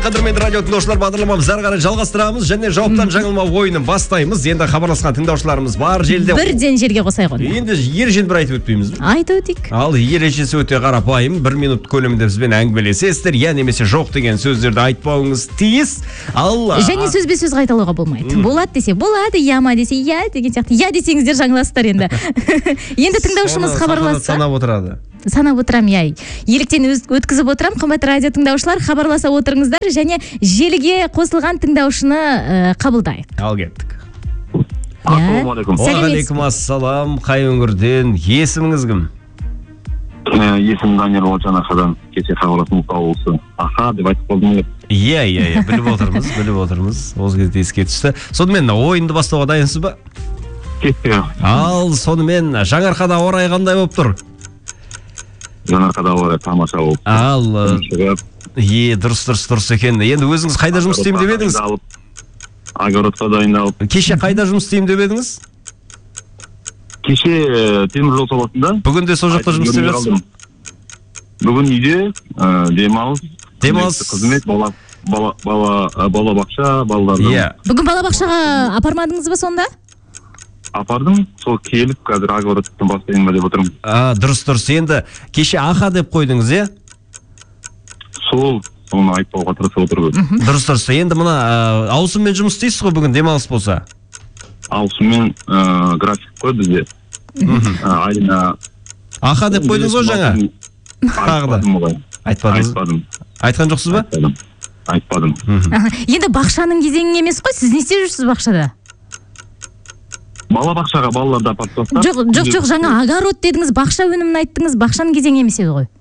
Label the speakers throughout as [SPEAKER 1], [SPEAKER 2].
[SPEAKER 1] қадірменді радио тыңдаушылар, бағдарламамызды ары қарай жалғастырамыз және жауаптан жаңылмау ойынын бастаймыз. Енді хабарласқан тыңдаушыларымыз бар желіде.
[SPEAKER 2] Бірден жерге қосайық оны.
[SPEAKER 1] Енді ережені бір айтып өтпейміз бе?
[SPEAKER 2] Айтып өтейік.
[SPEAKER 1] Ал ережесі өте қарапайым. 1 минут көлемінде бізбен әңгімелесесіздер. Я немесе жоқ деген сөздерді айтпауыңыз тиіс.
[SPEAKER 2] Және сөзбе сөз қайталауға болмайды. Болады десе болады, яма десе я деген сияқты. Я десеңіздер жаңыласыздар енді. Енді тыңдаушымыз хабарласса.
[SPEAKER 1] Санап отырады.
[SPEAKER 2] Санап отырам, я. Еліктен өткізіп отырам. Қымбатты радио тыңдаушылар, хабарласа отырыңыздар және желіге қосылған тыңдаушыны қабылдайық.
[SPEAKER 1] Ал кеттік.
[SPEAKER 3] Ассалаумағалейкум.
[SPEAKER 1] Уағалейкум ассалам. Қай өңірден? Есіміңіз кім?
[SPEAKER 3] Есімім Данияр Олжанахадан. Кеше хабарласым облысы. Аха деп айтып қалдым.
[SPEAKER 1] Иә, біліп отырмыз. Осы кезде еске түсті. Сонымен ойынды бастауға дайынсыз ба? Ал сонымен жаңарқада орай қандай болып тұр?
[SPEAKER 3] Жаңарқада орай тамаша болып.
[SPEAKER 1] Ал дұрыс екен. Енді өзіңіз қайда жұмыс істеймін деп едіңіз?
[SPEAKER 3] Огородқа дайындалып.
[SPEAKER 1] Кеше қайда жұмыс істеймін деп едіңіз?
[SPEAKER 3] Кеше темір жол саласында.
[SPEAKER 1] Бүгін де сол жақта жұмыс істеп жатсыз?
[SPEAKER 3] Бүгін үйде демалыс. Қызмет, бала бақша, балаларды.
[SPEAKER 2] Бүгін бала бақшаға апармадыңыз ба сонда?
[SPEAKER 3] Апардым, сол келіп қазір огородтан бастайын ба деп отырмын.
[SPEAKER 1] Дұрыс. Енді кеше аха деп қойдыңыз, е?
[SPEAKER 3] Соны айтпауға тырысып отырмын.
[SPEAKER 1] Дұрыс. Енді мына ауысыммен жұмыс істейсіз ғой бүгін демалыс болса?
[SPEAKER 3] Ауысыммен график қой бізде. Айына.
[SPEAKER 1] Аха деп қойдыңыз ғой жаңа?
[SPEAKER 3] Айтпадым.
[SPEAKER 1] Айтқан жоқсыз ба?
[SPEAKER 3] Айтпадым.
[SPEAKER 2] Енді бақшаның кезеңі емес қой, сіз не істеп жүрсіз бақшада?
[SPEAKER 3] Бала бақшаға балаларды апарып тастап.
[SPEAKER 2] Жоқ, жаңа огород дедіңіз, бақша өнімін айттыңыз, бақшаның кезеңі емес еді ғой.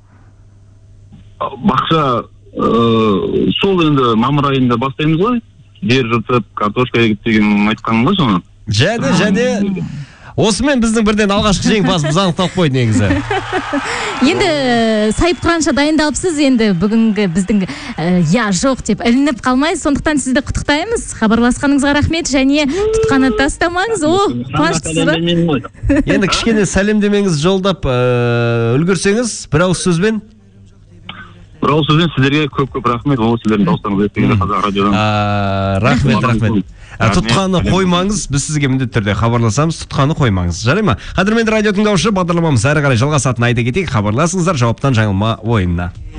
[SPEAKER 3] Бақша сол енді мамыр айында бастаймыз ғой. Жер жыртып, картошка егіп деген айтқаным ғой соны.
[SPEAKER 1] Және осымен біздің бірден алғашқы жеңімпазымыз анықталып қойды негізі.
[SPEAKER 2] Енді сайып қыранша дайындалыпсыз, енді бүгінгі біздің я жоқ деп ілініп қалмай, сондықтан сізді құттықтаймыз. Хабарласқаныңызға рахмет және тұтқаны тастамаңыз. Қуаныштысыз ба?
[SPEAKER 1] Енді кішкене сәлемдемеңіз жолдап үлгерсеңіз, бір ауыз сөзбен.
[SPEAKER 3] Бір ауыз сөзбен сіздерге көп рахмет. Ол сіздердің дауыстарыңыз естігенде Қазақ радиодан.
[SPEAKER 1] Рахмет. Тұтқаны қоймаңыз, біз сізге міндетті түрде хабарласамыз, тұтқаны қоймаңыз. Жарай ма? Қадірменді радио тыңдаушы, бағдарламамыз әрі қарай жалғасатынын айта кетейік. Хабарласыңыздар жауаптан жаңылма ойынына.